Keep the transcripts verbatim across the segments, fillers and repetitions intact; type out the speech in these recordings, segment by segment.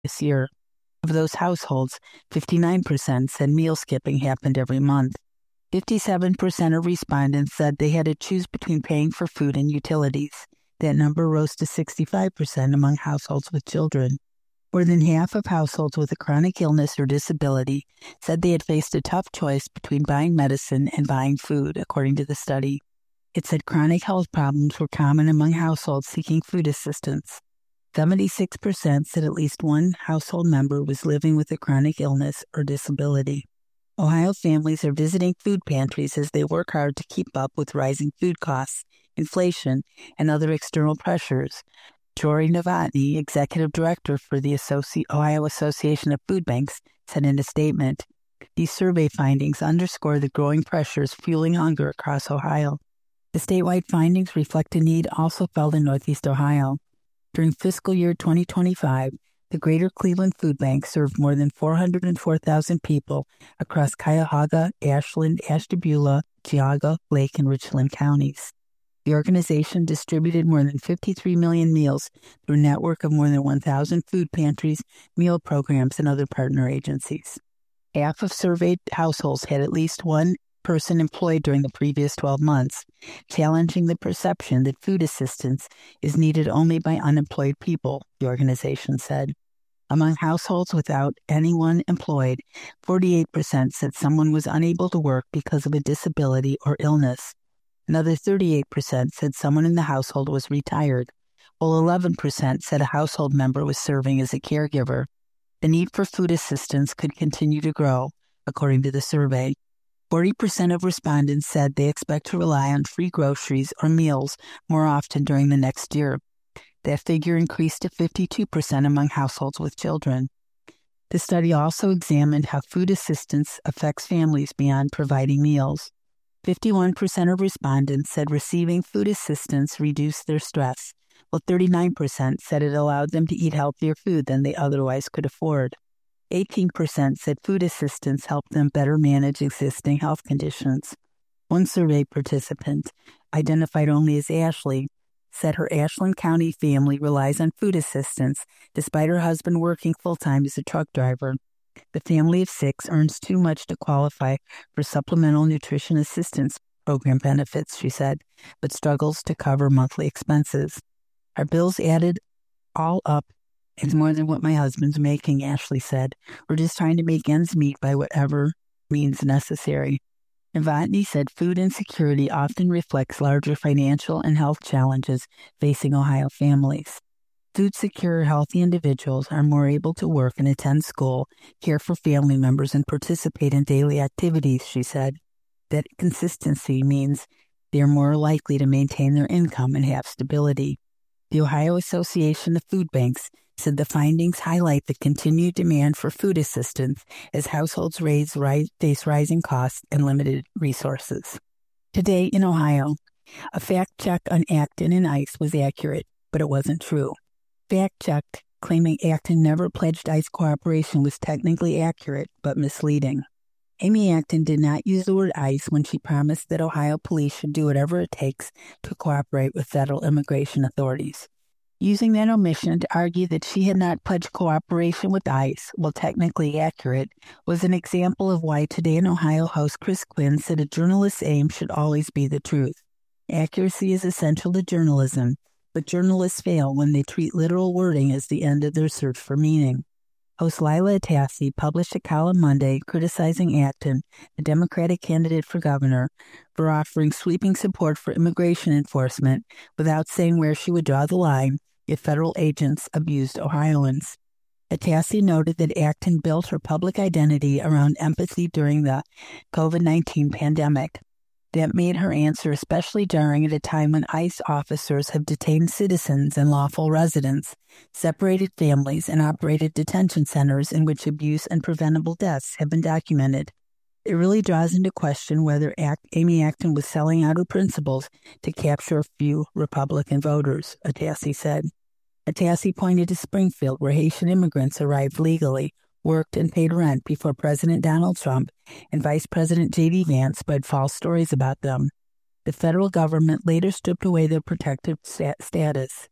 this year. Of those households, fifty-nine percent said meal skipping happened every month. fifty-seven percent of respondents said they had to choose between paying for food and utilities. That number rose to sixty-five percent among households with children. More than half of households with a chronic illness or disability said they had faced a tough choice between buying medicine and buying food, according to the study. It said chronic health problems were common among households seeking food assistance. seventy-six percent said at least one household member was living with a chronic illness or disability. Ohio families are visiting food pantries as they work hard to keep up with rising food costs, inflation, and other external pressures. Jory Novotny, executive director for the Associ- Ohio Association of Food Banks, said in a statement, "These survey findings underscore the growing pressures fueling hunger across Ohio." The statewide findings reflect a need also felt in Northeast Ohio. During fiscal year twenty twenty-five, the Greater Cleveland Food Bank served more than four hundred four thousand people across Cuyahoga, Ashland, Ashtabula, Geauga, Lake, and Richland counties. The organization distributed more than fifty-three million meals through a network of more than one thousand food pantries, meal programs, and other partner agencies. Half of surveyed households had at least one person employed during the previous twelve months, challenging the perception that food assistance is needed only by unemployed people, the organization said. Among households without anyone employed, forty-eight percent said someone was unable to work because of a disability or illness. Another thirty-eight percent said someone in the household was retired, while eleven percent said a household member was serving as a caregiver. The need for food assistance could continue to grow, according to the survey. forty percent of respondents said they expect to rely on free groceries or meals more often during the next year. That figure increased to fifty-two percent among households with children. The study also examined how food assistance affects families beyond providing meals. fifty-one percent of respondents said receiving food assistance reduced their stress, while thirty-nine percent said it allowed them to eat healthier food than they otherwise could afford. eighteen percent said food assistance helped them better manage existing health conditions. One survey participant, identified only as Ashley, said her Ashland County family relies on food assistance despite her husband working full-time as a truck driver. The family of six earns too much to qualify for supplemental nutrition assistance program benefits, she said, but struggles to cover monthly expenses. Our bills added all up is more than what my husband's making, Ashley said. We're just trying to make ends meet by whatever means necessary. Novotny said food insecurity often reflects larger financial and health challenges facing Ohio families. Food-secure, healthy individuals are more able to work and attend school, care for family members, and participate in daily activities, she said. That consistency means they are more likely to maintain their income and have stability. The Ohio Association of Food Banks said the findings highlight the continued demand for food assistance as households raise, rise, face rising costs and limited resources. Today in Ohio, a fact check on Acton and ICE was accurate, but it wasn't true. Fact-checked, claiming Acton never pledged ICE cooperation was technically accurate, but misleading. Amy Acton did not use the word ICE when she promised that Ohio police should do whatever it takes to cooperate with federal immigration authorities. Using that omission to argue that she had not pledged cooperation with ICE, while technically accurate, was an example of why Today in Ohio host Chris Quinn said a journalist's aim should always be the truth. Accuracy is essential to journalism, but journalists fail when they treat literal wording as the end of their search for meaning. Host Lila Atassi published a column Monday criticizing Acton, the Democratic candidate for governor, for offering sweeping support for immigration enforcement without saying where she would draw the line if federal agents abused Ohioans. Atassi noted that Acton built her public identity around empathy during the covid nineteen pandemic. That made her answer especially jarring at a time when ICE officers have detained citizens and lawful residents, separated families, and operated detention centers in which abuse and preventable deaths have been documented. It really draws into question whether Act- Amy Acton was selling out her principles to capture a few Republican voters, Atassi said. Atassi pointed to Springfield, where Haitian immigrants arrived legally, worked, and paid rent before President Donald Trump and Vice President J D Vance spread false stories about them. The federal government later stripped away their protective stat- status.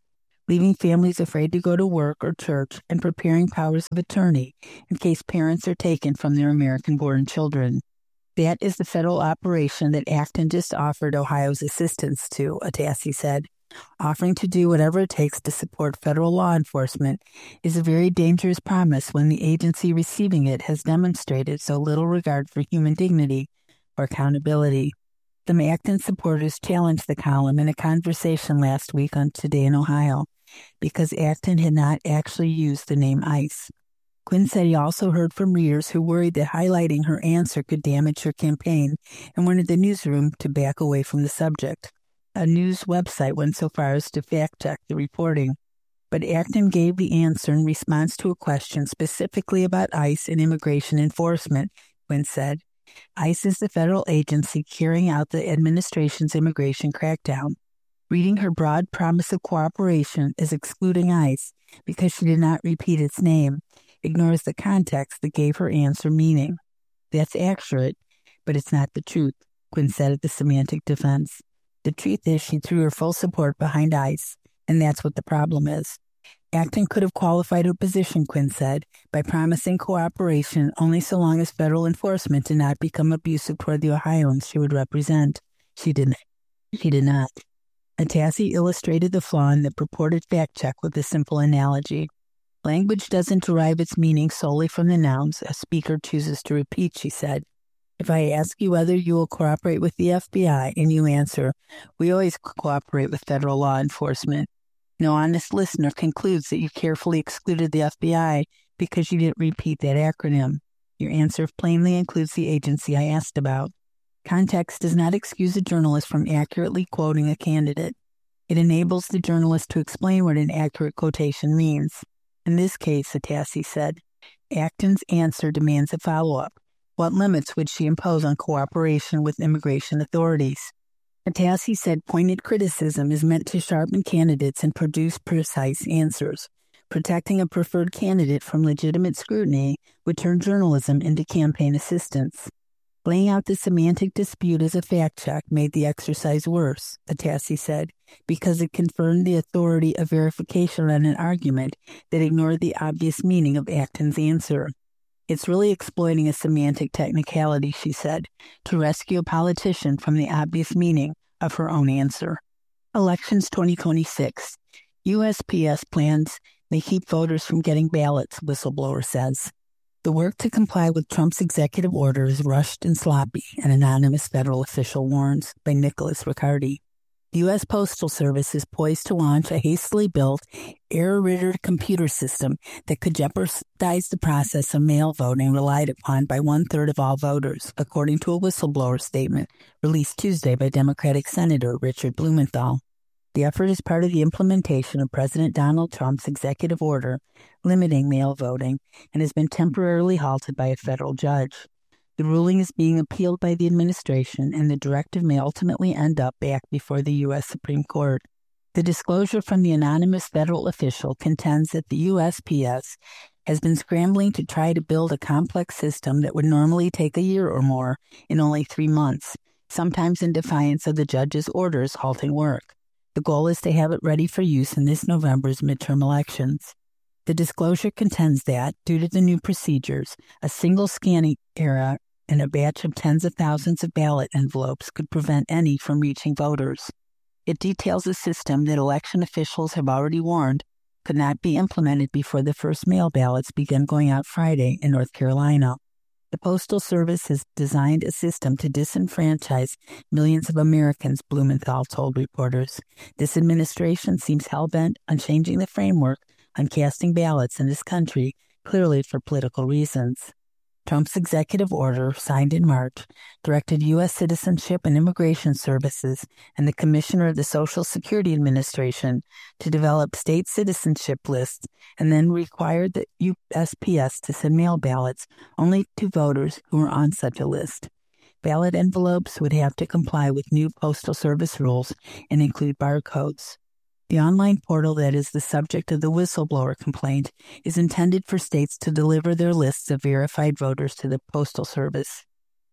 leaving families afraid to go to work or church and preparing powers of attorney in case parents are taken from their American-born children. That is the federal operation that Acton just offered Ohio's assistance to, Atassi said. Offering to do whatever it takes to support federal law enforcement is a very dangerous promise when the agency receiving it has demonstrated so little regard for human dignity or accountability. The Acton supporters challenged the column in a conversation last week on Today in Ohio because Acton had not actually used the name ICE. Quinn said he also heard from readers who worried that highlighting her answer could damage her campaign and wanted the newsroom to back away from the subject. A news website went so far as to fact-check the reporting. But Acton gave the answer in response to a question specifically about ICE and immigration enforcement, Quinn said. ICE is the federal agency carrying out the administration's immigration crackdown. Reading her broad promise of cooperation as excluding ICE because she did not repeat its name ignores the context that gave her answer meaning. That's accurate, but it's not the truth, Quinn said at the Semantic Defense. The truth is she threw her full support behind ICE, and that's what the problem is. Acton could have qualified her position, Quinn said, by promising cooperation only so long as federal enforcement did not become abusive toward the Ohioans she would represent. She did not. She did not. Atassi illustrated the flaw in the purported fact-check with a simple analogy. Language doesn't derive its meaning solely from the nouns a speaker chooses to repeat, she said. If I ask you whether you will cooperate with the F B I and you answer, we always cooperate with federal law enforcement, no honest listener concludes that you carefully excluded the F B I because you didn't repeat that acronym. Your answer plainly includes the agency I asked about. Context does not excuse a journalist from accurately quoting a candidate. It enables the journalist to explain what an accurate quotation means. In this case, Atassi said, Acton's answer demands a follow-up. What limits would she impose on cooperation with immigration authorities? Atassi said pointed criticism is meant to sharpen candidates and produce precise answers. Protecting a preferred candidate from legitimate scrutiny would turn journalism into campaign assistance. Laying out the semantic dispute as a fact-check made the exercise worse, Atassi said, because it confirmed the authority of verification on an argument that ignored the obvious meaning of Acton's answer. It's really exploiting a semantic technicality, she said, to rescue a politician from the obvious meaning of her own answer. Elections twenty twenty-six. U S P S plans may keep voters from getting ballots, whistleblower says. The work to comply with Trump's executive order is rushed and sloppy, an anonymous federal official warns, by Nicholas Riccardi. The U S Postal Service is poised to launch a hastily built, error-ridden computer system that could jeopardize the process of mail voting relied upon by one-third of all voters, according to a whistleblower statement released Tuesday by Democratic Senator Richard Blumenthal. The effort is part of the implementation of President Donald Trump's executive order limiting mail voting and has been temporarily halted by a federal judge. The ruling is being appealed by the administration, and the directive may ultimately end up back before the U S Supreme Court. The disclosure from the anonymous federal official contends that the U S P S has been scrambling to try to build a complex system that would normally take a year or more in only three months, sometimes in defiance of the judge's orders halting work. The goal is to have it ready for use in this November's midterm elections. The disclosure contends that, due to the new procedures, a single scanning error and a batch of tens of thousands of ballot envelopes could prevent any from reaching voters. It details a system that election officials have already warned could not be implemented before the first mail ballots begin going out Friday in North Carolina. The Postal Service has designed a system to disenfranchise millions of Americans, Blumenthal told reporters. This administration seems hell-bent on changing the framework on casting ballots in this country, clearly for political reasons. Trump's executive order, signed in March, directed U S Citizenship and Immigration Services and the Commissioner of the Social Security Administration to develop state citizenship lists and then required the U S P S to send mail ballots only to voters who were on such a list. Ballot envelopes would have to comply with new Postal Service rules and include barcodes. The online portal that is the subject of the whistleblower complaint is intended for states to deliver their lists of verified voters to the Postal Service.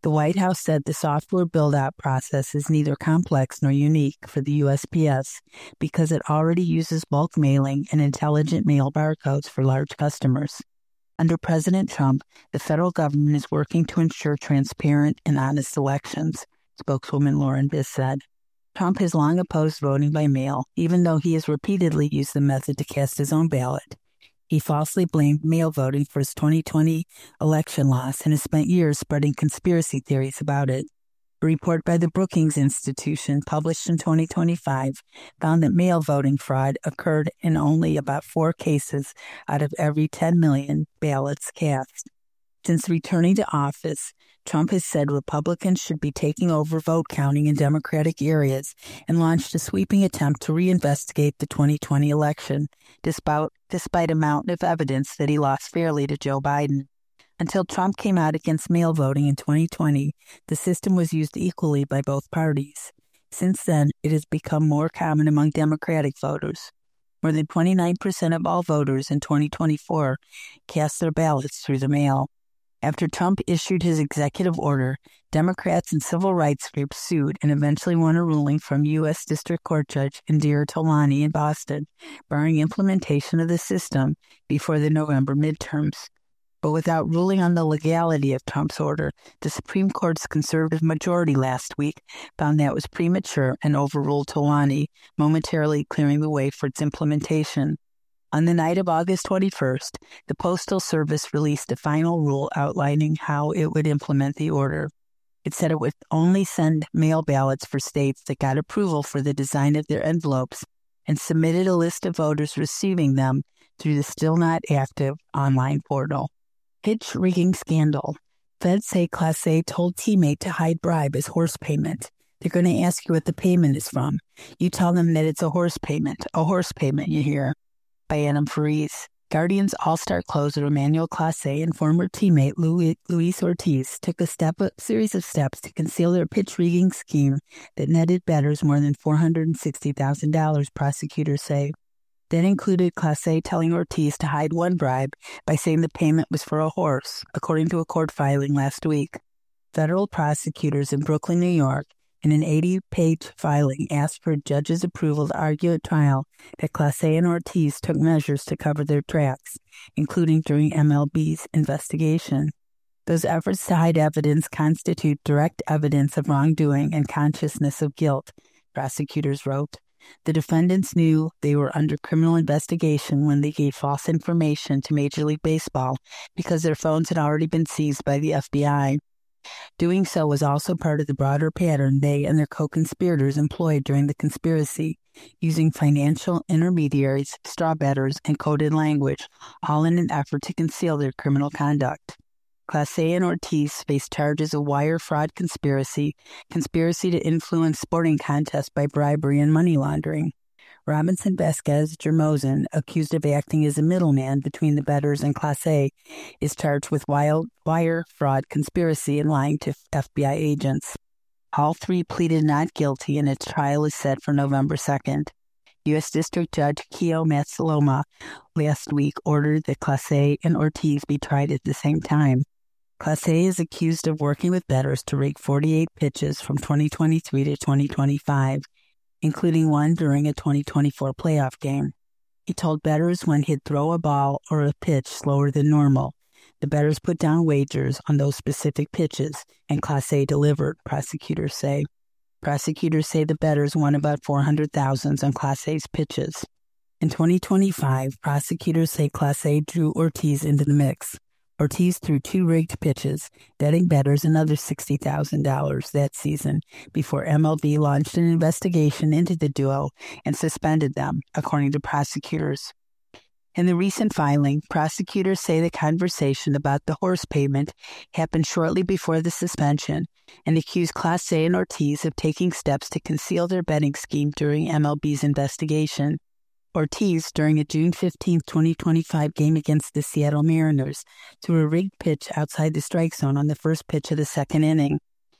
The White House said the software build-out process is neither complex nor unique for the U S P S because it already uses bulk mailing and intelligent mail barcodes for large customers. Under President Trump, the federal government is working to ensure transparent and honest elections, spokeswoman Lauren Biss said. Trump has long opposed voting by mail, even though he has repeatedly used the method to cast his own ballot. He falsely blamed mail voting for his twenty twenty election loss and has spent years spreading conspiracy theories about it. A report by the Brookings Institution, published in twenty twenty-five, found that mail voting fraud occurred in only about four cases out of every ten million ballots cast. Since returning to office, Trump has said Republicans should be taking over vote counting in Democratic areas and launched a sweeping attempt to reinvestigate the twenty twenty election, despite, despite a mountain of evidence that he lost fairly to Joe Biden. Until Trump came out against mail voting in twenty twenty, the system was used equally by both parties. Since then, it has become more common among Democratic voters. More than twenty-nine percent of all voters in twenty twenty-four cast their ballots through the mail. After Trump issued his executive order, Democrats and civil rights groups sued and eventually won a ruling from U S District Court Judge Indira Tolani in Boston, barring implementation of the system before the November midterms. But without ruling on the legality of Trump's order, the Supreme Court's conservative majority last week found that it was premature and overruled Tolani, momentarily clearing the way for its implementation. On the night of August twenty-first, the Postal Service released a final rule outlining how it would implement the order. It said it would only send mail ballots for states that got approval for the design of their envelopes and submitted a list of voters receiving them through the still not active online portal. Pitch rigging scandal. Feds say Class A told teammate to hide bribe as horse payment. They're going to ask you what the payment is from. You tell them that it's a horse payment. A horse payment, you hear. By Adam Faris. Guardians All-Star closer Emmanuel Clase and former teammate Louis, Luis Ortiz took a step a series of steps to conceal their pitch rigging scheme that netted bettors more than four hundred sixty thousand dollars, prosecutors say. That included Clase telling Ortiz to hide one bribe by saying the payment was for a horse, according to a court filing last week. Federal prosecutors in Brooklyn, New York, in an eighty-page filing, asked for a judge's approval to argue at trial that Clase and Ortiz took measures to cover their tracks, including during M L B's investigation. Those efforts to hide evidence constitute direct evidence of wrongdoing and consciousness of guilt, prosecutors wrote. The defendants knew they were under criminal investigation when they gave false information to Major League Baseball because their phones had already been seized by the F B I. Doing so was also part of the broader pattern they and their co-conspirators employed during the conspiracy, using financial intermediaries, straw bettors, and coded language, all in an effort to conceal their criminal conduct. Clase and Ortiz faced charges of wire fraud conspiracy, conspiracy to influence sporting contests by bribery, and money laundering. Robinson Vasquez Germozan, accused of acting as a middleman between the bettors and Clase, is charged with wild wire fraud conspiracy and lying to F B I agents. All three pleaded not guilty, and its trial is set for November second. U S District Judge Keo Matsaloma last week ordered that Clase and Ortiz be tried at the same time. Clase is accused of working with bettors to rig forty-eight pitches from twenty twenty-three to twenty twenty-five, including one during a twenty twenty-four playoff game. He told bettors when he'd throw a ball or a pitch slower than normal. The bettors put down wagers on those specific pitches, and Clase delivered, prosecutors say. Prosecutors say the bettors won about four hundred thousand dollars on Clase's pitches. In twenty twenty-five, prosecutors say Clase drew Ortiz into the mix. Ortiz threw two rigged pitches, netting bettors another sixty thousand dollars that season before M L B launched an investigation into the duo and suspended them, according to prosecutors. In the recent filing, prosecutors say the conversation about the horse payment happened shortly before the suspension and accuse Clase and Ortiz of taking steps to conceal their betting scheme during M L B's investigation. Ortiz, during a June fifteenth, twenty twenty-five game against the Seattle Mariners, threw a rigged pitch outside the strike zone on the first pitch of the second inning.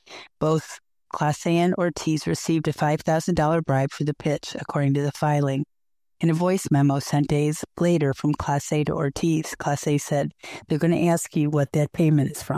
Both Clase and Ortiz received a five thousand dollars bribe for the pitch, according to the filing. In a voice memo sent days later from Clase to Ortiz, Clase said, "They're going to ask you what that payment is from.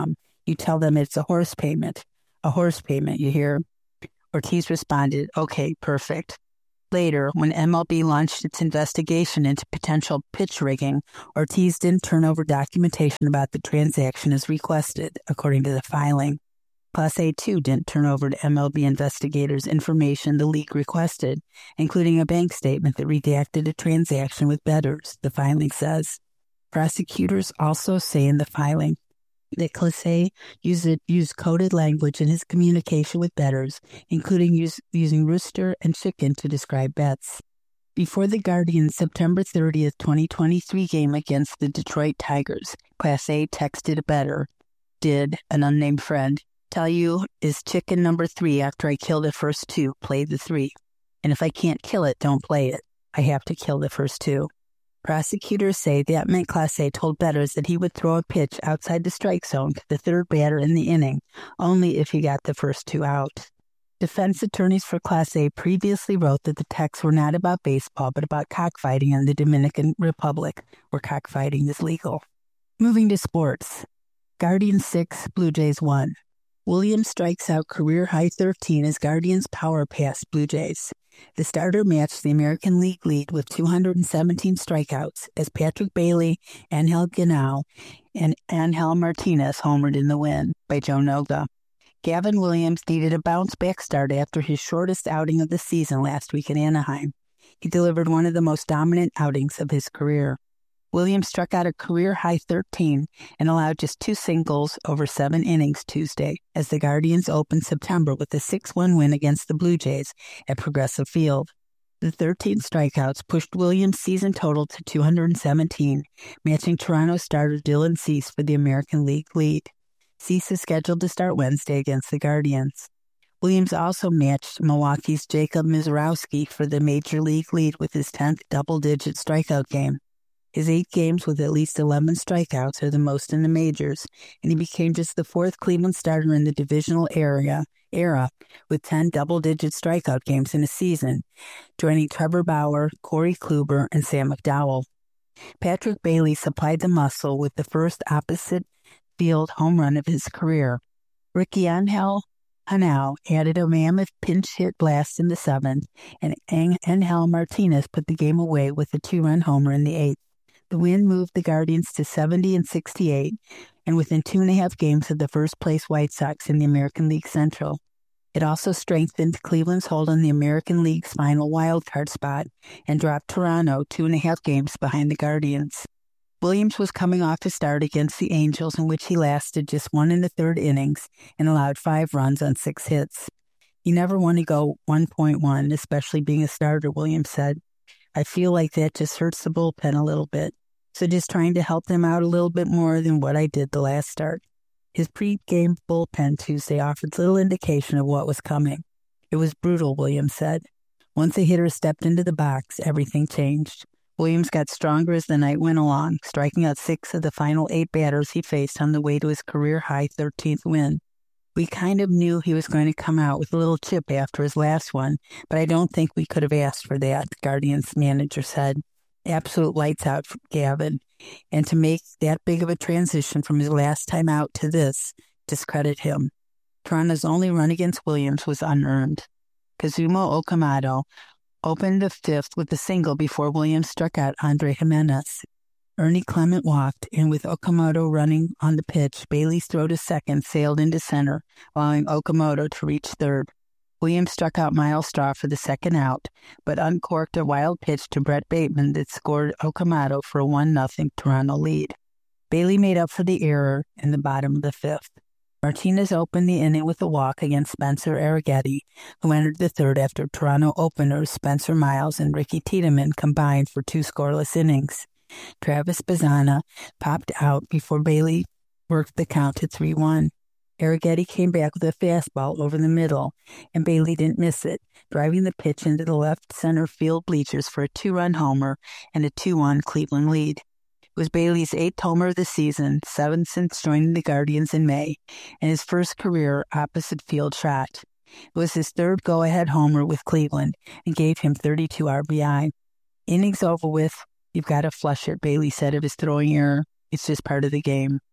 You tell them it's a horse payment. A horse payment, you hear? Ortiz responded, okay, perfect. Later, when M L B launched its investigation into potential pitch rigging, Ortiz didn't turn over documentation about the transaction as requested, according to the filing. Class A two didn't turn over to M L B investigators information the league requested, including a bank statement that redacted a transaction with bettors, the filing says. Prosecutors also say in the filing that Class A used, used coded language in his communication with bettors, including use, using rooster and chicken to describe bets. Before the Guardians' September thirtieth, twenty twenty-three game against the Detroit Tigers, Class A texted a bettor, did an unnamed friend, tell you is chicken number three after I kill the first two, play the three. And if I can't kill it, don't play it. I have to kill the first two. Prosecutors say that meant Class A told bettors that he would throw a pitch outside the strike zone to the third batter in the inning, only if he got the first two out. Defense attorneys for Class A previously wrote that the texts were not about baseball, but about cockfighting in the Dominican Republic, where cockfighting is legal. Moving to sports. Guardians six, Blue Jays one. Williams strikes out career-high thirteen as Guardians power past Blue Jays. The starter matched the American League lead with two hundred seventeen strikeouts as Patrick Bailey, Angel Ganao, and Angel Martinez homered in the win by Joe Noga. Gavin Williams needed a bounce-back start after his shortest outing of the season last week in Anaheim. He delivered one of the most dominant outings of his career. Williams struck out a career-high thirteen and allowed just two singles over seven innings Tuesday as the Guardians opened September with a six one win against the Blue Jays at Progressive Field. The thirteen strikeouts pushed Williams' season total to two hundred seventeen, matching Toronto starter Dylan Cease for the American League lead. Cease is scheduled to start Wednesday against the Guardians. Williams also matched Milwaukee's Jacob Misiorowski for the Major League lead with his tenth double-digit strikeout game. His eight games with at least eleven strikeouts are the most in the majors, and he became just the fourth Cleveland starter in the divisional area, era with ten double-digit strikeout games in a season, joining Trevor Bauer, Corey Kluber, and Sam McDowell. Patrick Bailey supplied the muscle with the first opposite-field home run of his career. Ricky Angel Hanau added a mammoth pinch hit blast in the seventh, and Angel Martinez put the game away with a two-run homer in the eighth. The win moved the Guardians to seventy and sixty-eight, and within two and a half games of the first-place White Sox in the American League Central. It also strengthened Cleveland's hold on the American League's final wildcard spot and dropped Toronto two and a half games behind the Guardians. Williams was coming off a start against the Angels in which he lasted just one in the third innings and allowed five runs on six hits. You never want to go one point one, especially being a starter, Williams said. I feel like that just hurts the bullpen a little bit. So just trying to help them out a little bit more than what I did the last start. His pre-game bullpen Tuesday offered little indication of what was coming. It was brutal, Williams said. Once a hitter stepped into the box, everything changed. Williams got stronger as the night went along, striking out six of the final eight batters he faced on the way to his career-high thirteenth win. We kind of knew he was going to come out with a little chip after his last one, but I don't think we could have asked for that, the Guardians manager said. Absolute lights out for Gavin, and to make that big of a transition from his last time out to this, discredit him. Toronto's only run against Williams was unearned. Kazuma Okamoto opened the fifth with a single before Williams struck out Andre Jimenez. Ernie Clement walked, and with Okamoto running on the pitch, Bailey's throw to second sailed into center, allowing Okamoto to reach third. Williams struck out Miles Straw for the second out, but uncorked a wild pitch to Brett Bateman that scored Okamoto for a one nothing Toronto lead. Bailey made up for the error in the bottom of the fifth. Martinez opened the inning with a walk against Spencer Arrighetti, who entered the third after Toronto openers Spencer Miles and Ricky Tiedemann combined for two scoreless innings. Travis Bazzana popped out before Bailey worked the count to three one. Arrighetti came back with a fastball over the middle, and Bailey didn't miss it, driving the pitch into the left center field bleachers for a two-run homer and a two one Cleveland lead. It was Bailey's eighth homer of the season, seventh since joining the Guardians in May, and his first career opposite field shot. It was his third go-ahead homer with Cleveland and gave him thirty-two R B I. Innings over with, you've got to flush it, Bailey said of his throwing error. It's just part of the game.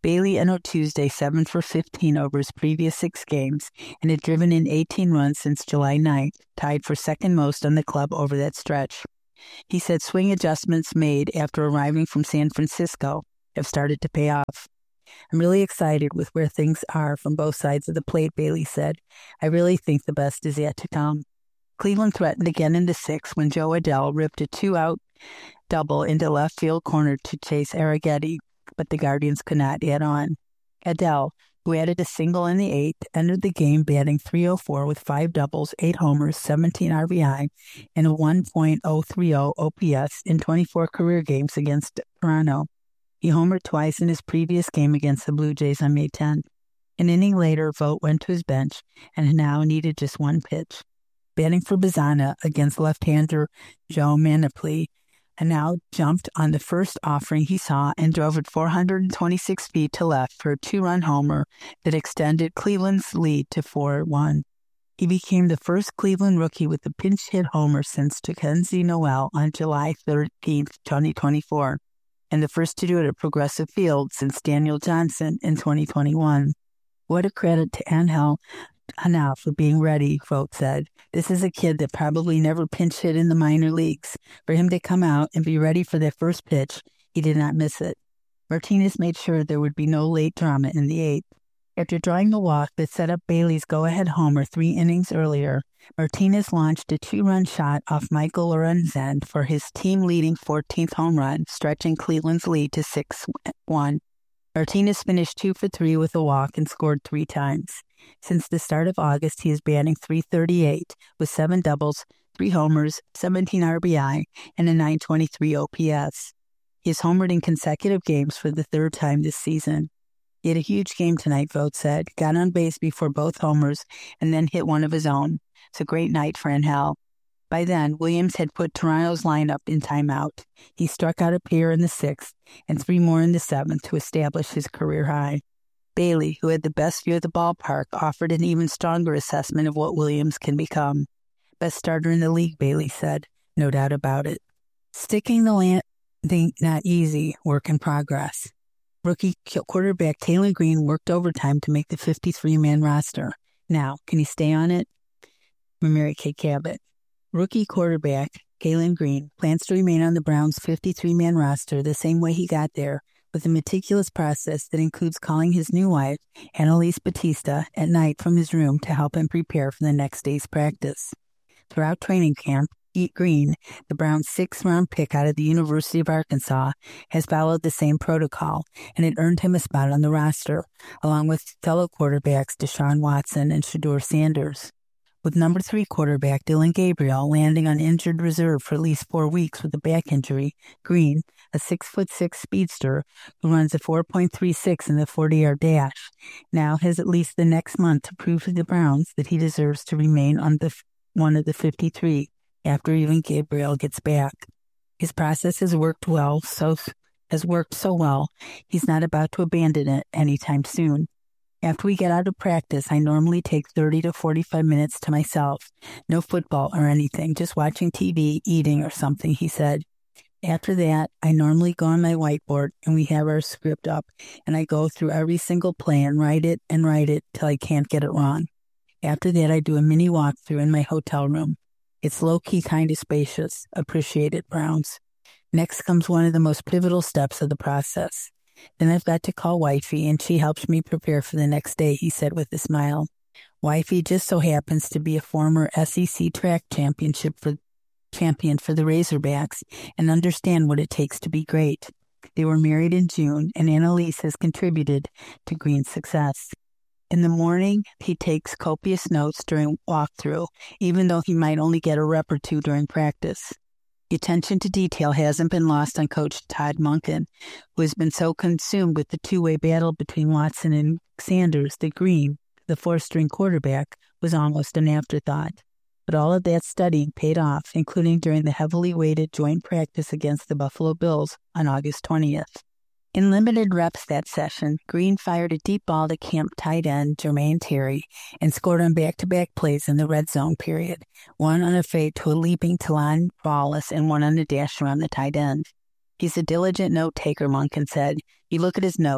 Bailey entered Tuesday seven for fifteen over his previous six games and had driven in eighteen runs since July ninth, tied for second most on the club over that stretch. He said swing adjustments made after arriving from San Francisco have started to pay off. I'm really excited with where things are from both sides of the plate, Bailey said. I really think the best is yet to come. Cleveland threatened again in the sixth when Joe Adell ripped a two-out double into left field corner to chase Arrighetti, but the Guardians could not add on. Adell, who added a single in the eighth, entered the game batting three oh four with five doubles, eight homers, seventeen R B I, and a one point oh three oh O P S in twenty-four career games against Toronto. He homered twice in his previous game against the Blue Jays on May tenth. An inning later, Vogt went to his bench and now needed just one pitch. Batting for Bazzana against left-hander Joe Manapli, and now jumped on the first offering he saw and drove it four hundred twenty-six feet to left for a two-run homer that extended Cleveland's lead to four one. He became the first Cleveland rookie with a pinch-hit homer since Mackenzie Noel on July thirteenth, twenty twenty-four, and the first to do it at Progressive Field since Daniel Johnson in twenty twenty-one. What a credit to Angel Anel for being ready, Vogt said. This is a kid that probably never pinch hit in the minor leagues. For him to come out and be ready for that first pitch, he did not miss it. Martinez made sure there would be no late drama in the eighth. After drawing the walk that set up Bailey's go-ahead homer three innings earlier, Martinez launched a two-run shot off Michael Lorenzen for his team-leading fourteenth home run, stretching Cleveland's lead to six one. Martinez finished two for three with a walk and scored three times. Since the start of August, he is batting three thirty-eight with seven doubles, three homers, seventeen R B I, and a nine twenty-three O P S. He has homered in consecutive games for the third time this season. He had a huge game tonight, Vogt said, got on base before both homers, and then hit one of his own. It's a great night for Angel. By then, Williams had put Toronto's lineup in timeout. He struck out a pair in the sixth and three more in the seventh to establish his career high. Bailey, who had the best view of the ballpark, offered an even stronger assessment of what Williams can become. Best starter in the league, Bailey said. No doubt about it. Sticking the landing not easy, work in progress. Rookie quarterback Taylen Green worked overtime to make the fifty-three man roster. Now, can he stay on it? From Mary Kay Cabot. Rookie quarterback Taylen Green plans to remain on the Browns' fifty-three man roster the same way he got there, with a meticulous process that includes calling his new wife, Annalise Batista, at night from his room to help him prepare for the next day's practice. Throughout training camp, Eat Green, the Browns' sixth-round pick out of the University of Arkansas, has followed the same protocol, and it earned him a spot on the roster, along with fellow quarterbacks Deshaun Watson and Shedeur Sanders. With number three quarterback Dylan Gabriel landing on injured reserve for at least four weeks with a back injury, Green, a six foot six speedster who runs a four point three six in the forty-yard dash, now has at least the next month to prove to the Browns that he deserves to remain on the one of the fifty-three after even Gabriel gets back. His process has worked well, so has worked so well, he's not about to abandon it anytime soon. After we get out of practice, I normally take thirty to forty-five minutes to myself. No football or anything, just watching T V, eating or something, he said. After that, I normally go on my whiteboard and we have our script up, and I go through every single play and write it and write it till I can't get it wrong. After that, I do a mini walkthrough in my hotel room. It's low-key kind of spacious. Appreciate it, Browns. Next comes one of the most pivotal steps of the process. Then I've got to call Wifey, and she helps me prepare for the next day, he said with a smile. Wifey just so happens to be a former S E C track championship for, champion for the Razorbacks and understand what it takes to be great. They were married in June, and Annalise has contributed to Green's success. In the morning, he takes copious notes during walkthrough, even though he might only get a rep or two during practice. The attention to detail hasn't been lost on Coach Todd Monken, who has been so consumed with the two-way battle between Watson and Sanders that Green, the fourth-string quarterback, was almost an afterthought. But all of that studying paid off, including during the heavily weighted joint practice against the Buffalo Bills on August twentieth. In limited reps that session, Green fired a deep ball to camp tight end Jermaine Terry and scored on back-to-back plays in the red zone period, one on a fade to a leaping Talon Wallace and one on a dash around the tight end. He's a diligent note-taker, Monken said. You look at his notes.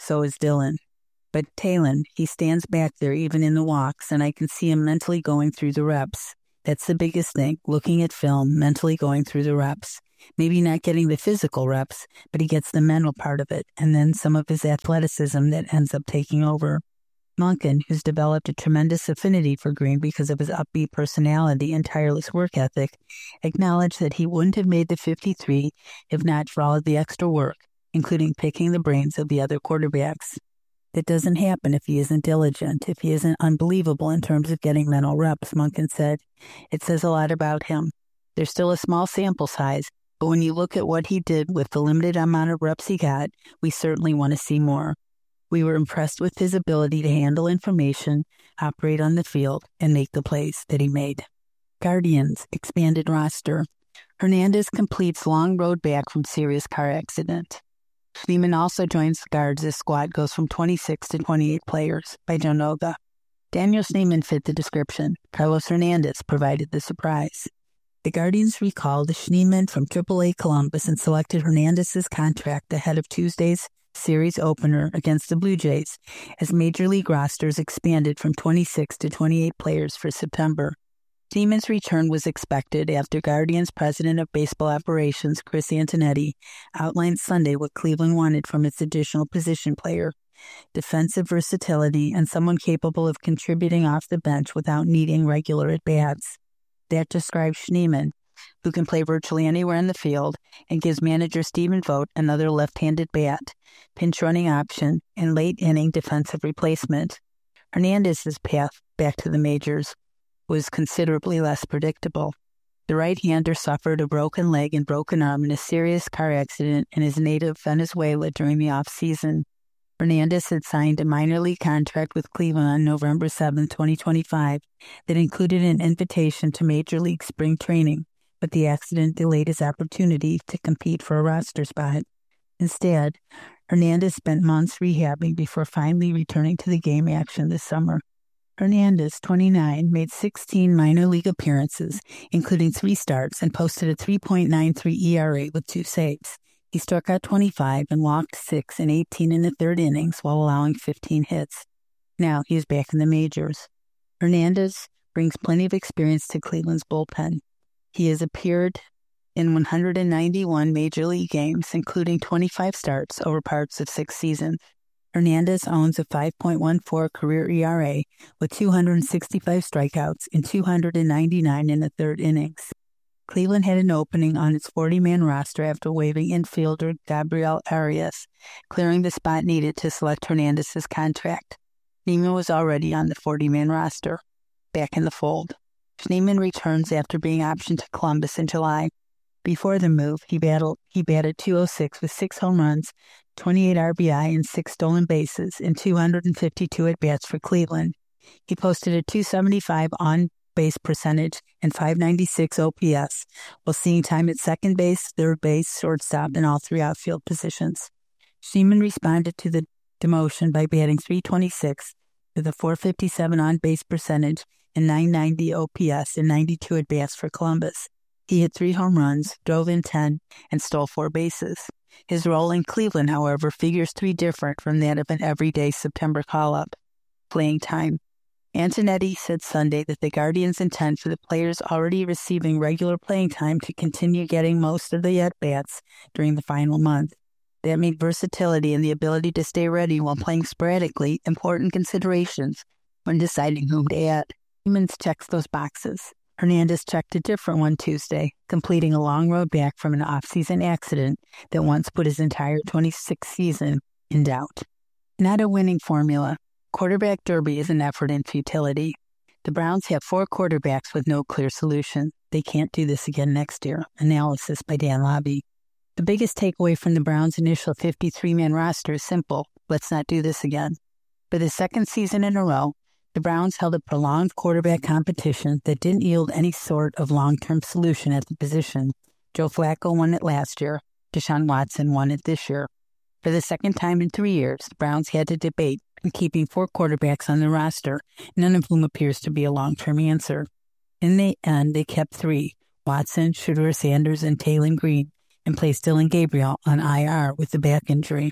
So is Dylan. But Talon, he stands back there even in the walks, and I can see him mentally going through the reps. That's the biggest thing, looking at film, mentally going through the reps. Maybe not getting the physical reps, but he gets the mental part of it, and then some of his athleticism that ends up taking over. Monken, who's developed a tremendous affinity for Green because of his upbeat personality and tireless work ethic, acknowledged that he wouldn't have made the fifty-three if not for all of the extra work, including picking the brains of the other quarterbacks. That doesn't happen if he isn't diligent, if he isn't unbelievable in terms of getting mental reps, Monken said. It says a lot about him. There's still a small sample size, but when you look at what he did with the limited amount of reps he got, we certainly want to see more. We were impressed with his ability to handle information, operate on the field, and make the plays that he made. Guardians, expanded roster. Hernandez completes long road back from serious car accident. Schneemann also joins the Guards as squad goes from twenty-six to twenty-eight players by Joe Noga. Daniel Schneemann fit the description. Carlos Hernandez provided the surprise. The Guardians recalled Schneemann from triple A Columbus and selected Hernandez's contract ahead of Tuesday's series opener against the Blue Jays as Major League rosters expanded from twenty-six to twenty-eight players for September. Schneemann's return was expected after Guardians President of Baseball Operations Chris Antonetti outlined Sunday what Cleveland wanted from its additional position player: defensive versatility and someone capable of contributing off the bench without needing regular at-bats. That describes Schneemann, who can play virtually anywhere in the field and gives manager Stephen Vogt another left-handed bat, pinch running option, and late-inning defensive replacement. Hernandez's path back to the majors was considerably less predictable. The right-hander suffered a broken leg and broken arm in a serious car accident in his native Venezuela during the off-season. Hernandez had signed a minor league contract with Cleveland on November seventh, twenty twenty-five that included an invitation to Major League spring training, but the accident delayed his opportunity to compete for a roster spot. Instead, Hernandez spent months rehabbing before finally returning to the game action this summer. Hernandez, twenty-nine, made sixteen minor league appearances, including three starts, and posted a three point nine three E R A with two saves. He struck out twenty-five and walked six and eighteen in the third innings while allowing fifteen hits. Now he is back in the majors. Hernandez brings plenty of experience to Cleveland's bullpen. He has appeared in one hundred ninety-one Major League games, including twenty-five starts over parts of six seasons. Hernandez owns a five point one four career E R A with two hundred sixty-five strikeouts and two hundred ninety-nine in the third innings. Cleveland had an opening on its forty-man roster after waiving infielder Gabriel Arias, clearing the spot needed to select Hernandez's contract. Schneemann was already on the forty-man roster, back in the fold. Schneemann returns after being optioned to Columbus in July. Before the move, he battled he batted two oh six with six home runs, twenty-eight R B I, and six stolen bases in two hundred fifty-two at-bats for Cleveland. He posted a two seventy-five on-base percentage and five ninety-six O P S, while seeing time at second base, third base, shortstop, and all three outfield positions. Schneemann responded to the demotion by batting three twenty-six with a four fifty-seven on-base percentage and nine ninety O P S in ninety-two at-bats for Columbus. He hit three home runs, drove in ten, and stole four bases. His role in Cleveland, however, figures to be different from that of an everyday September call-up. Playing time. Antonetti said Sunday that the Guardians intend for the players already receiving regular playing time to continue getting most of the at-bats during the final month. That made versatility and the ability to stay ready while playing sporadically important considerations when deciding whom to add. Humans checks those boxes. Hernandez checked a different one Tuesday, completing a long road back from an off-season accident that once put his entire twenty-sixth season in doubt. Not a winning formula. Quarterback derby is an effort in futility. The Browns have four quarterbacks with no clear solution. They can't do this again next year. Analysis by Dan Labbe. The biggest takeaway from the Browns' initial fifty-three-man roster is simple. Let's not do this again. For the second season in a row, the Browns held a prolonged quarterback competition that didn't yield any sort of long-term solution at the position. Joe Flacco won it last year. Deshaun Watson won it this year. For the second time in three years, the Browns had to debate on keeping four quarterbacks on the roster, none of whom appears to be a long-term answer. In the end, they kept three, Watson, Shedeur Sanders, and Taylon Green, and placed Dillon Gabriel on I R with a back injury.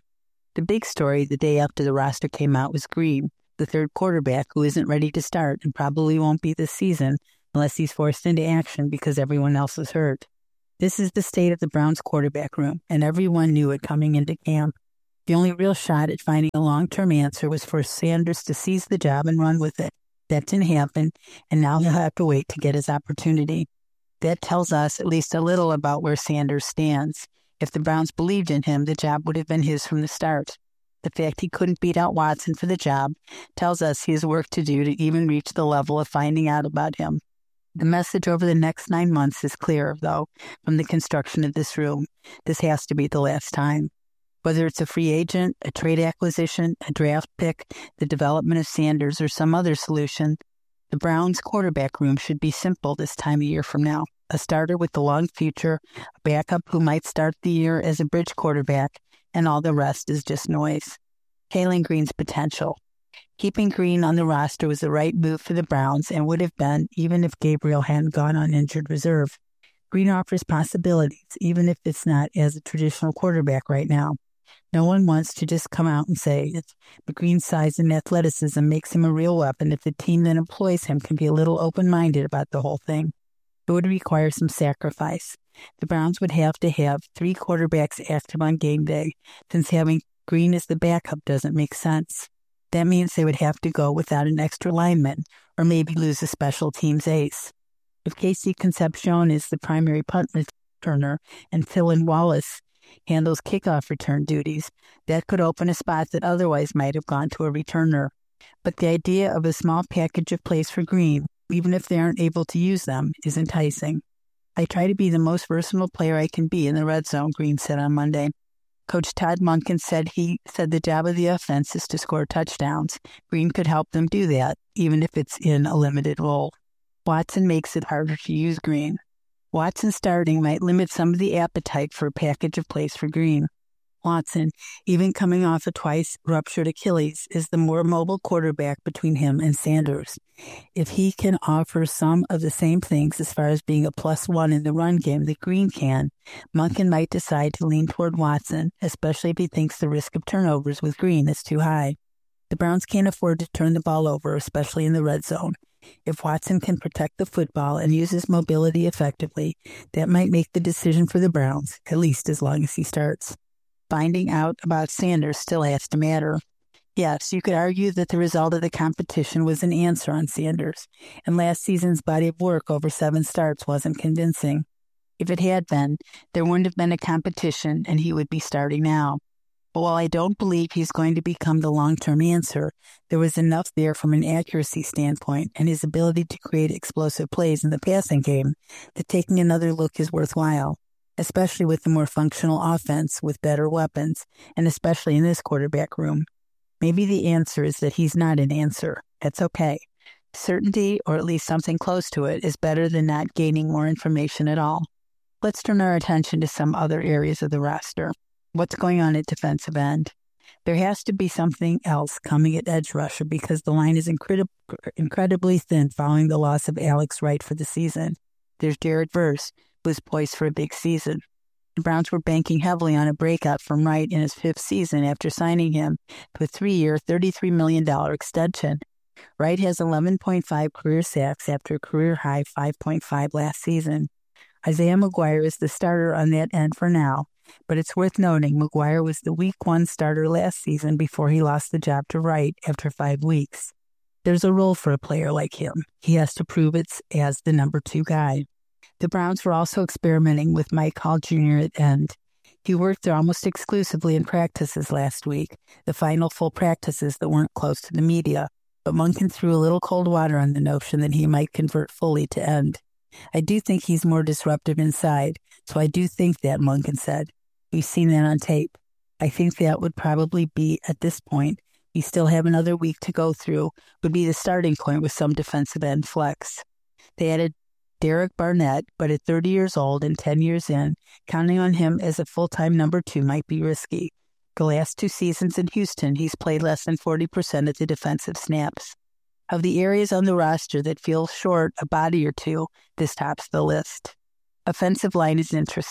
The big story the day after the roster came out was Green, the third quarterback who isn't ready to start and probably won't be this season unless he's forced into action because everyone else is hurt. This is the state of the Browns quarterback room, and everyone knew it coming into camp. The only real shot at finding a long-term answer was for Sanders to seize the job and run with it. That didn't happen, and now he'll have to wait to get his opportunity. That tells us at least a little about where Sanders stands. If the Browns believed in him, the job would have been his from the start. The fact he couldn't beat out Watson for the job tells us he has work to do to even reach the level of finding out about him. The message over the next nine months is clear, though, from the construction of this room. This has to be the last time. Whether it's a free agent, a trade acquisition, a draft pick, the development of Sanders, or some other solution, the Browns quarterback room should be simple this time of year from now. A starter with the long future, a backup who might start the year as a bridge quarterback, and all the rest is just noise. Hailing Green's potential. Keeping Green on the roster was the right move for the Browns and would have been even if Gabriel hadn't gone on injured reserve. Green offers possibilities, even if it's not as a traditional quarterback right now. No one wants to just come out and say it, but Green's size and athleticism makes him a real weapon if the team that employs him can be a little open-minded about the whole thing. It would require some sacrifice. The Browns would have to have three quarterbacks active on game day, since having Green as the backup doesn't make sense. That means they would have to go without an extra lineman, or maybe lose a special teams ace. If Casey Concepcion is the primary punt returner and Philin Wallace handles kickoff return duties, that could open a spot that otherwise might have gone to a returner. But the idea of a small package of plays for Green, even if they aren't able to use them, is enticing. I try to be the most versatile player I can be in the red zone, Green said on Monday. Coach Todd Monken said he said the job of the offense is to score touchdowns. Green could help them do that, even if it's in a limited role. Watson makes it harder to use Green. Watson starting might limit some of the appetite for a package of plays for Green. Watson, even coming off a twice-ruptured Achilles, is the more mobile quarterback between him and Sanders. If he can offer some of the same things as far as being a plus one in the run game that Green can, Monken might decide to lean toward Watson, especially if he thinks the risk of turnovers with Green is too high. The Browns can't afford to turn the ball over, especially in the red zone. If Watson can protect the football and use his mobility effectively, that might make the decision for the Browns, at least as long as he starts. Finding out about Sanders still has to matter. Yes, you could argue that the result of the competition was an answer on Sanders, and last season's body of work over seven starts wasn't convincing. If it had been, there wouldn't have been a competition and he would be starting now. But while I don't believe he's going to become the long-term answer, there was enough there from an accuracy standpoint and his ability to create explosive plays in the passing game that taking another look is worthwhile, especially with the more functional offense with better weapons, and especially in this quarterback room. Maybe the answer is that he's not an answer. That's okay. Certainty, or at least something close to it, is better than not gaining more information at all. Let's turn our attention to some other areas of the roster. What's going on at defensive end? There has to be something else coming at edge rusher because the line is incredib- incredibly thin following the loss of Alex Wright for the season. There's Jared Verse, who is poised for a big season. The Browns were banking heavily on a breakout from Wright in his fifth season after signing him to a three-year, thirty-three million dollars extension. Wright has eleven point five career sacks after a career-high five point five last season. Isaiah McGuire is the starter on that end for now, but it's worth noting McGuire was the week one starter last season before he lost the job to Wright after five weeks. There's a role for a player like him. He has to prove it's as the number two guy. The Browns were also experimenting with Mike Hall Junior at end. He worked there almost exclusively in practices last week, the final full practices that weren't close to the media, but Monken threw a little cold water on the notion that he might convert fully to end. I do think he's more disruptive inside, so I do think that, Monken said. We've seen that on tape. I think that would probably be, at this point, we still have another week to go through, would be the starting point with some defensive end flex. They added Derek Barnett, but at thirty years old and ten years in, counting on him as a full-time number two might be risky. The last two seasons in Houston, he's played less than forty percent of the defensive snaps. Of the areas on the roster that feel short a body or two, this tops the list. Offensive line is interesting.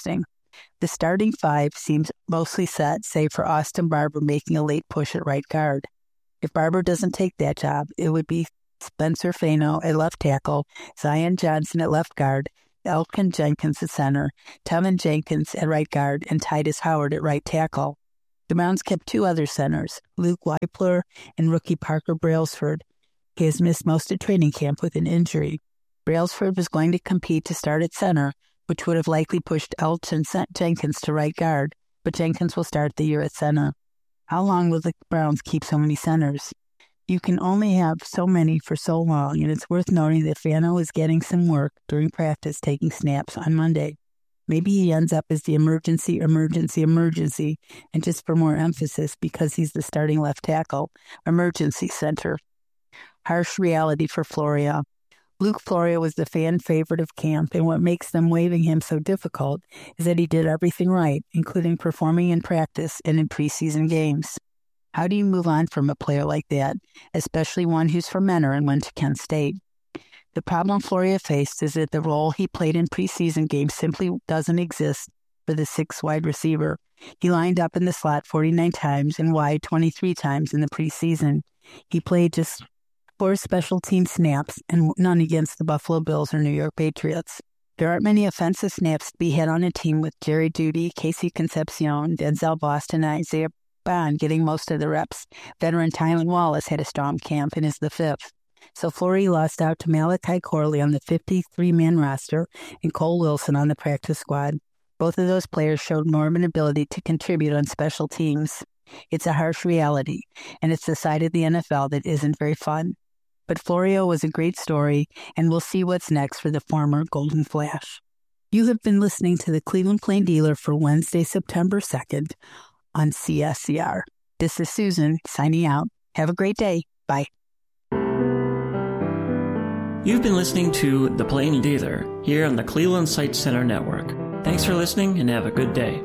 The starting five seems mostly set, save for Austin Barber making a late push at right guard. If Barber doesn't take that job, it would be Spencer Fano at left tackle, Zion Johnson at left guard, Elgton Jenkins at center, Tevin Jenkins at right guard, and Titus Howard at right tackle. The Browns kept two other centers, Luke Wypler and rookie Parker Brailsford. He has missed most of training camp with an injury. Brailsford was going to compete to start at center, which would have likely pushed Elgton Jenkins to right guard, but Jenkins will start the year at center. How long will the Browns keep so many centers? You can only have so many for so long, and it's worth noting that Fano is getting some work during practice taking snaps on Monday. Maybe he ends up as the emergency, emergency, emergency, and just for more emphasis, because he's the starting left tackle, emergency center. Harsh reality for Florio. Luke Florio was the fan favorite of camp, and what makes them waiving him so difficult is that he did everything right, including performing in practice and in preseason games. How do you move on from a player like that, especially one who's from Mentor and went to Kent State? The problem Florio faced is that the role he played in preseason games simply doesn't exist for the sixth wide receiver. He lined up in the slot forty-nine times and wide twenty-three times in the preseason. He played just four special team snaps and none against the Buffalo Bills or New York Patriots. There aren't many offensive snaps to be had on a team with Jerry Jeudy, Casey Concepcion, Denzel Boston, and Isaiah Bond getting most of the reps. Veteran Tylan Wallace had a strong camp and is the fifth. So Florio lost out to Malachi Corley on the fifty-three man roster and Cole Wilson on the practice squad. Both of those players showed more of an ability to contribute on special teams. It's a harsh reality, and it's the side of the N F L that isn't very fun. But Florio was a great story, and we'll see what's next for the former Golden Flash. You have been listening to the Cleveland Plain Dealer for Wednesday, September second on C S C R. This is Susan signing out. Have a great day. Bye. You've been listening to The Plain Dealer here on the Cleveland Sight Center Network. Thanks for listening and have a good day.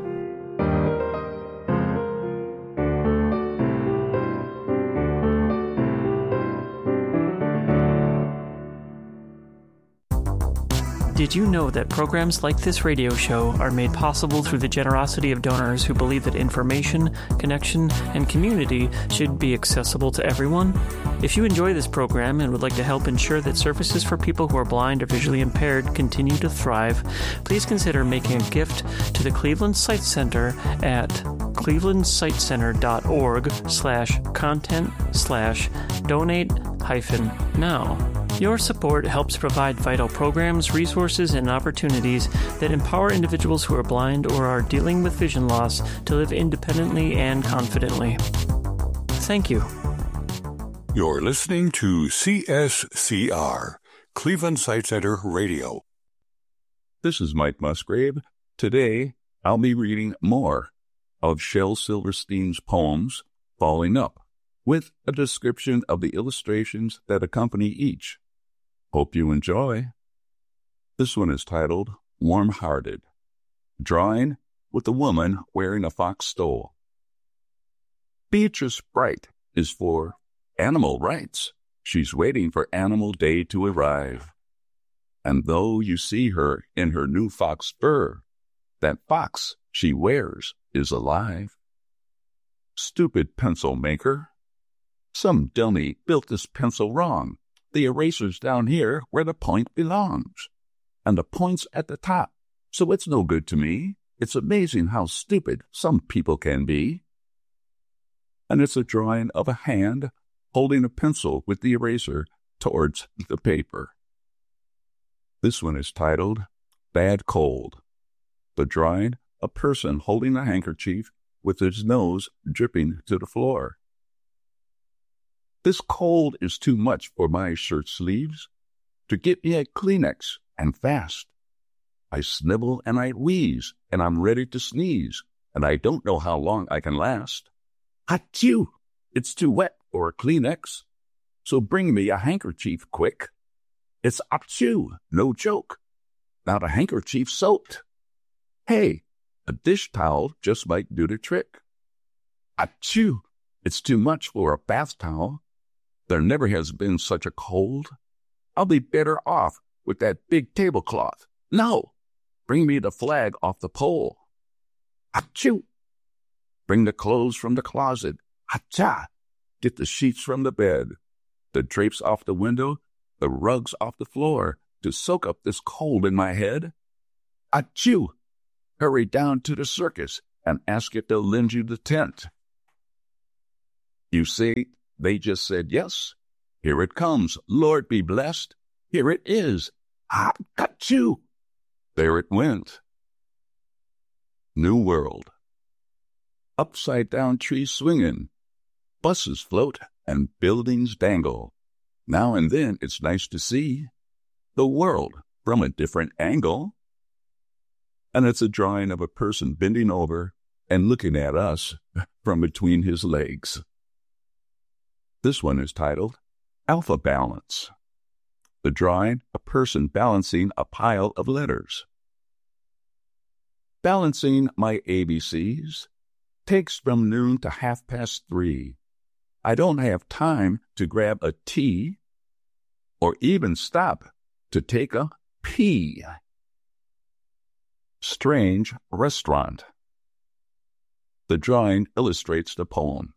Did you know that programs like this radio show are made possible through the generosity of donors who believe that information, connection, and community should be accessible to everyone? If you enjoy this program and would like to help ensure that services for people who are blind or visually impaired continue to thrive, please consider making a gift to the Cleveland Sight Center at clevelandsightcenter.org slash content slash donate hyphen now. Your support helps provide vital programs, resources, and opportunities that empower individuals who are blind or are dealing with vision loss to live independently and confidently. Thank you. You're listening to C S C R, Cleveland Sight Center Radio. This is Mike Musgrave. Today, I'll be reading more of Shel Silverstein's poems, Falling Up, with a description of the illustrations that accompany each. Hope you enjoy. This one is titled Warm-Hearted, drawing with a woman wearing a fox stole. Beatrice Bright is for animal rights. She's waiting for Animal Day to arrive. And though you see her in her new fox fur, that fox she wears is alive. Stupid pencil maker. Some dummy built this pencil wrong. The eraser's down here where the point belongs. And the point's at the top, so it's no good to me. It's amazing how stupid some people can be. And it's a drawing of a hand holding a pencil with the eraser towards the paper. This one is titled Bad Cold. The drawing, a person holding a handkerchief with his nose dripping to the floor. This cold is too much for my shirt sleeves. To get me a Kleenex, and fast. I snivel and I wheeze, and I'm ready to sneeze, and I don't know how long I can last. Achoo! It's too wet for a Kleenex, so bring me a handkerchief quick. It's achoo, no joke. Not a handkerchief soaked. Hey, a dish towel just might do the trick. Achoo! It's too much for a bath towel. There never has been such a cold. I'll be better off with that big tablecloth. No! Bring me the flag off the pole. Achoo! Bring the clothes from the closet. Acha! Get the sheets from the bed, the drapes off the window, the rugs off the floor to soak up this cold in my head. Achoo! Hurry down to the circus and ask if they'll lend you the tent. You see, they just said yes. Here it comes. Lord be blessed. Here it is. Achoo! There it went. New world. Upside-down trees swinging. Buses float and buildings dangle. Now and then it's nice to see the world from a different angle. And it's a drawing of a person bending over and looking at us from between his legs. This one is titled Alpha Balance. The drawing, a person balancing a pile of letters. Balancing my A B Cs takes from noon to half past three. I don't have time to grab a tea or even stop to take a pee. Strange restaurant. The drawing illustrates the poem.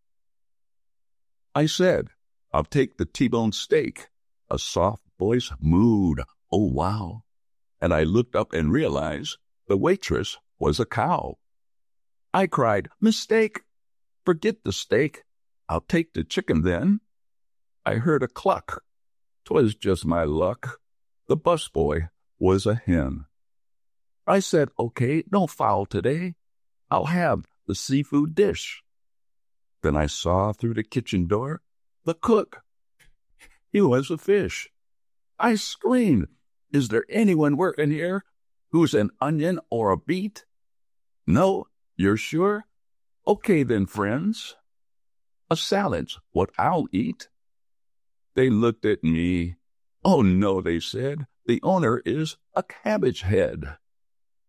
I said, I'll take the T-bone steak. A soft voice mooed, oh wow. And I looked up and realized the waitress was a cow. I cried, mistake. Forget the steak. I'll take the chicken then. I heard a cluck. 'Twas just my luck. The busboy was a hen. I said, okay, no fowl today. I'll have the seafood dish. Then I saw through the kitchen door the cook. He was a fish. I screamed, is there anyone working here who's an onion or a beet? No, you're sure? Okay then, friends. A salad's what I'll eat. They looked at me. Oh no, they said, the owner is a cabbage head.